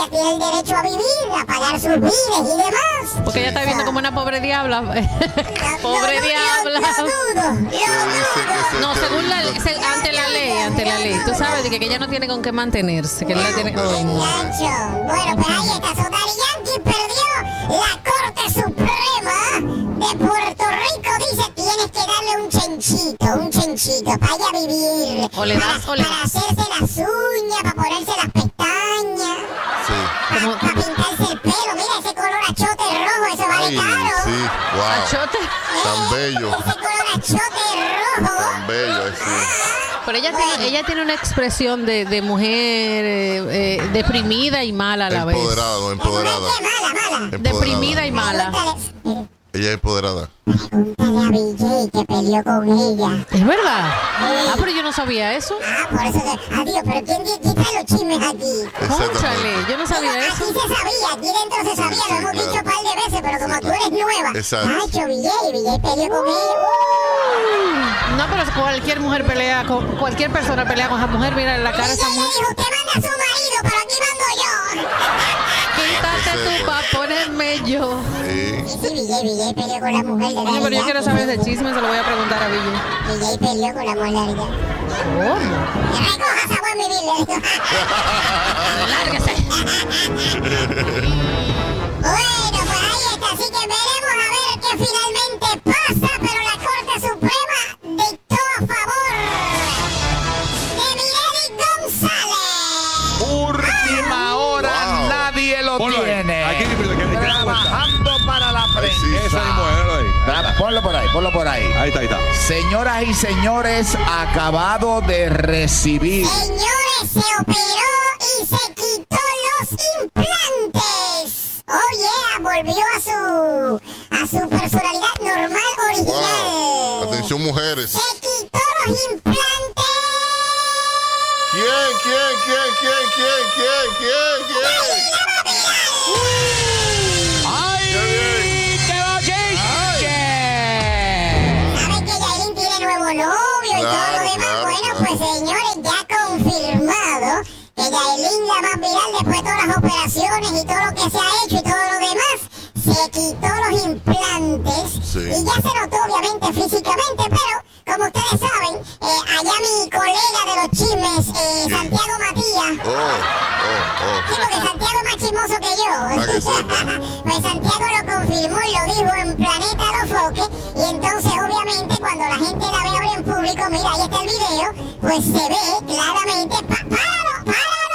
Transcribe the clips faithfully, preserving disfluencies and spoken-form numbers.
tiene el derecho a vivir, a pagar sus biles y demás. Porque ella está viendo como una pobre diabla. Pobre no, diabla. Lo, lo dudo, lo dudo. No, según la ley, se, ante la ley, ante la ley. Tú sabes de que, que ella no tiene con qué mantenerse, que él la tiene. Oh, no. Bueno, pues ahí está. So, Daddy Yankee perdió la Corte Suprema de Puerto Rico. Dice, tienes que darle un chenchito, un chenchito para ella vivir. O le das, para, o le para hacerse las uñas, para ponerse las pestañas. Sí. Para, para pintarse el pelo. Mira ese color achote rojo, eso vale Ay, caro. sí, wow. Achote. Tan bello. Ese color achote rojo. Tan bello, sí. Pero ella, bueno. tiene, ella tiene una expresión de, de mujer eh, eh, deprimida y mala a la vez. Empoderado, empoderada. Mala, mala. Deprimida y mala. Ella es empoderada. Pregúntale a B J que peleó con ella. ¿Es verdad? Sí. Ah, pero yo no sabía eso. Ah, por eso que... Adiós, pero ¿quién, quién trae los chismes aquí? Cónchale, yo no sabía Digo, eso. Aquí se sabía, aquí dentro se sabía, sí, lo hemos claro. dicho un par de veces, pero como sí, tú eres nueva. Exacto. Nacho, B J, B J peleó con ella. Uh. No, pero cualquier mujer pelea, con, cualquier persona pelea con esa mujer, mira la cara de esa mujer. Dijo, usted manda a su marido, pero aquí mando yo. Quítate tú pa' ponerme yo. Sí. Sí, B J, B J peleó con la mujer de No, pero yo quiero saber ese chisme, se lo voy a preguntar a B J. B J peleó con la mujer de ella. ¿Cómo? Recoja esa buen vivir. Lárguese. Bueno, pues ahí está, así que veremos a ver qué finalmente pasa, pero la Corte Suprema dictó a favor de Milady González. Última hora, Wow. nadie lo Ponlo ahí. tiene. Aquí, aquí, aquí, aquí, Trabajando para la Ay, sí, prensa. Esa mismo, déjalo ahí. Tra- Ponlo por ahí, ponlo por ahí. Ahí está, ahí está. Señoras y señores, acabado de recibir. Señores, se operó y se quitó los implantes. Oh yeah, volvió a su a su personalidad normal original. Wow. Atención, mujeres. Se quitó los implantes. ¿Quién, quién, quién, quién, quién, quién, quién, quién? ¡Ay! ¡Qué bochinche! ¿Saben que Yailin tiene nuevo novio y Claro, todo lo demás? claro, Bueno, claro. pues señores, ya confirmado que Yailin, la más viral después de todas las operaciones y todo lo que se ha hecho y todo lo demás, se quitó los implantes. Sí. Y ya se notó obviamente físicamente, pero como ustedes saben, eh, allá mi colega de los chismes, eh, Santiago Matías, Oh, oh, sí, porque Santiago es más chismoso que Ah, que yo. sepa. Pues Santiago lo confirmó y lo dijo en Planeta Los Foques. Y entonces, obviamente, cuando la gente la ve ahora en público, mira, ahí está el video, pues se ve claramente. Pa ¡Páralo! ¡Páralo!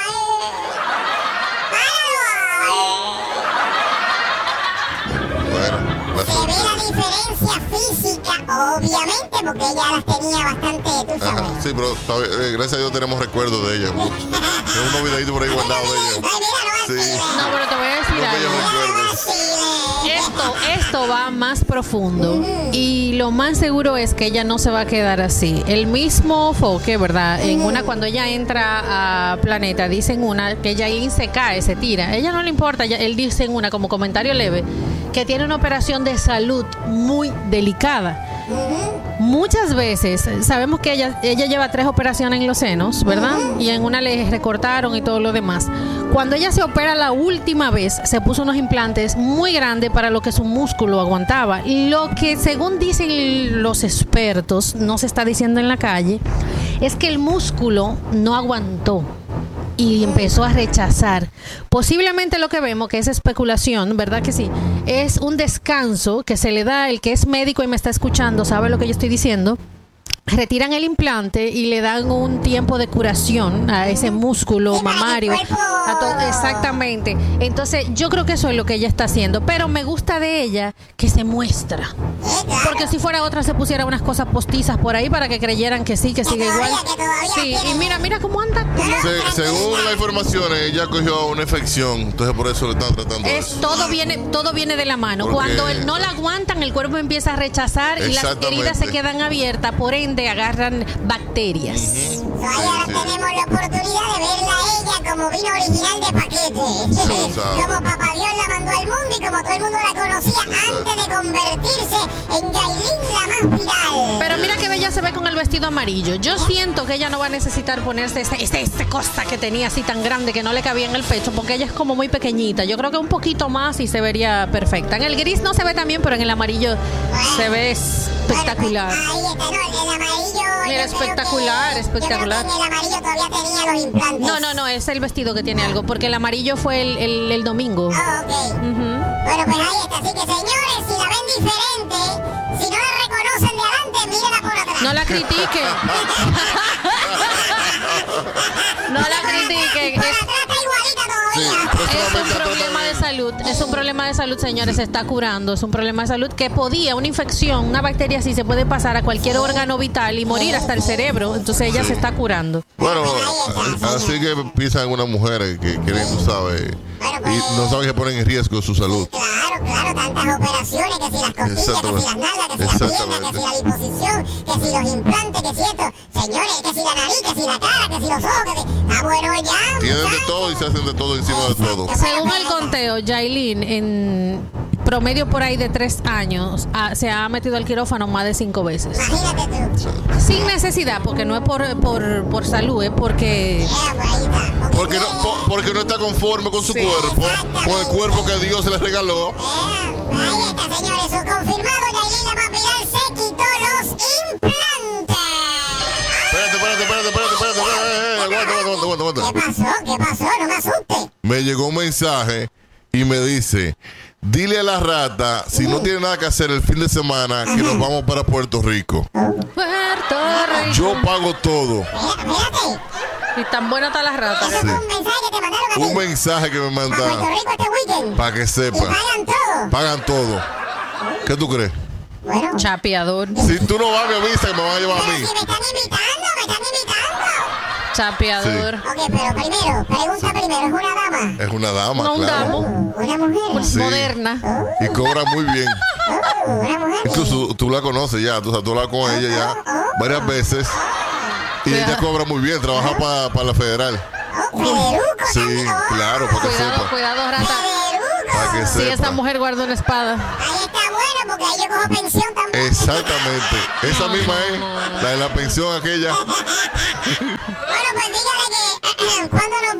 ¡Páralo! oh. Bueno, la Se ve la diferencia física, obviamente, porque ella las tenía bastante, tú sabes. Ajá, sí, pero sabe, eh, gracias a Dios tenemos recuerdos de ella. Tengo unos videitos por ahí guardados de ella. Ay, mira, no Sí. vaciles. No, pero te voy a decir No, que yo algo. me acuerdo. No vaciles. Esto, esto va más profundo y lo más seguro es que ella no se va a quedar así. El mismo Foque, ¿verdad? En una, cuando ella entra a Planeta, dicen una que Yailin se cae, se tira. A ella no le importa, ella- él dice en una como comentario leve que tiene una operación de salud muy delicada. Muchas veces sabemos que ella, ella lleva tres operaciones en los senos, ¿verdad? Y en una le recortaron y todo lo demás. Cuando ella se opera la última vez, se puso unos implantes muy grandes para lo que su músculo aguantaba. Lo que, según dicen los expertos, no se está diciendo en la calle, es que el músculo no aguantó y empezó a rechazar. Posiblemente lo que vemos, que es especulación, ¿verdad que sí? Es un descanso que se le da, el que es médico y me está escuchando, sabe lo que yo estoy diciendo. Retiran el implante y le dan un tiempo de curación a ese músculo Sí, para que el mamario. cuerpo- A to- exactamente. Entonces, yo creo que eso es lo que ella está haciendo. Pero me gusta de ella que se muestra. Sí, claro. Porque si fuera otra, se pusiera unas cosas postizas por ahí para que creyeran que sí, que sigue todavía, igual. que todavía Sí, tiene- y mira, mira cómo anda. cómo- Se- según las informaciones, ella cogió una infección, entonces por eso le están tratando de Es eso. todo viene todo viene de la mano. Porque- Cuando él no la aguantan, el cuerpo empieza a rechazar y las Exactamente. heridas se quedan abiertas, por ende agarran bacterias. So, ahí ahora sí. tenemos la oportunidad de verla a ella como vino original de paquete. Sí, sabe. Como Papá Dios la mandó al mundo y como todo el mundo la conocía antes de convertirse en Yailin la más viral. Pero mira que bella se ve con el vestido amarillo. Yo siento que ella no va a necesitar ponerse este, este, este cosa que tenía así tan grande que no le cabía en el pecho, porque ella es como muy pequeñita. Yo creo que un poquito más y se vería perfecta. En el gris no se ve tan bien, pero en el amarillo se ve espectacular. Bueno, pues, ahí está, no, el amarillo. Mira, yo creo espectacular, que- espectacular. Yo creo que en el amarillo todavía tenía los implantes. No, no, no, es el vestido que tiene algo, porque el amarillo fue el, el, el domingo. Ah, ok. Ujú. Bueno, pues ahí está. Así que, señores, si la ven diferente, si no la reconocen de adelante, mírenla por atrás. No la critiquen. No la critiquen. Por Es- atrás está igualita Sí, todavía. Es un próximamente problema de salud, es un problema de salud, señores, se está curando, es un problema de salud que podía, una infección, una bacteria así se puede pasar a cualquier órgano vital y morir hasta el cerebro, entonces ella se está curando. Bueno, así que piensan algunas mujeres que quieren, tú sabes, y no saben que ponen en riesgo su salud. Claro, claro, tantas operaciones, que si las costillas, que si Exactamente. las nalgas, que si las piernas, que si la liposucción, que si los implantes, que si esto. Señores, que si la nariz, que si la cara, que si los ojos, que si... Ah, bueno, ya, Tienen de muchachos. todo y se hacen de todo encima de todo. Según el conteo, Yailin en promedio por ahí de tres años ah, se ha metido al quirófano más de cinco veces. Imagínate tú. Sin necesidad, porque no es por, por, por salud, es porque... Ya, pues ahí está. Porque no, po- porque no está conforme con su Sí. cuerpo, con el cuerpo que Dios le regaló. Eh, ahí está, señores, su confirmado, Yailin la más viral se quitó los implantes. Espérate, espérate, espérate, espérate, espérate, espérate, eh, eh, aguanta, aguanta, aguanta, aguanta, ¿Qué aguanta. pasó? ¿Qué pasó? No me asuste. Me llegó un mensaje y me dice, dile a la rata, si no tiene nada que hacer el fin de semana, que nos vamos para Puerto Rico. Puerto Rico. Yo pago todo. Mira, mírate. Y tan buena está la rata. Ese fue un mensaje que te mandaron a ti. Un mensaje que me A Puerto mandaron Rico este weekend. para que Y sepa. pagan todo. Pagan todo. ¿Qué tú crees? Bueno. Chapeador. Si tú no vas, me avisa que me van a llevar a Pero mí. si me están invitando, me están invitando. Chapeador. Ok, pero primero, pregunta primero, ¿es una dama? Es una dama, No un claro. damo. ¿Una mujer? Sí. Moderna. Y cobra muy bien. Oh, ¿una mujer? Incluso tú la conoces ya, tú, tú hablas con ella ya varias veces. Y ella cobra muy bien, trabaja para la federal. Oh, Federuco. Sí, también. Oh, claro, para que Cuidado, sepa. cuidado, rata. Federuco. Para que Si sepa. esa mujer guarda una espada. Ahí está bueno, porque ahí yo cojo pensión también. Exactamente. Esa misma es la de la pensión aquella. Bueno, pues dígale que cuando nos